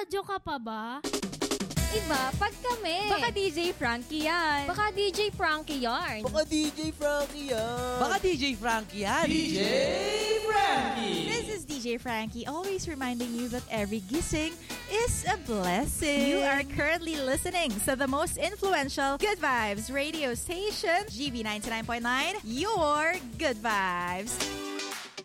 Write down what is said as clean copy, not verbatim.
radyo ka pa ba? Iba, pag kami. Baka DJ Frankie yan. Baka DJ Frankie yarn. Baka DJ Frankie yan. Baka DJ Frankie yan. DJ Frankie. This is DJ Frankie, always reminding you that every gising is a blessing. You are currently listening to the most influential Good Vibes radio station, GB 99.9, your Good Vibes.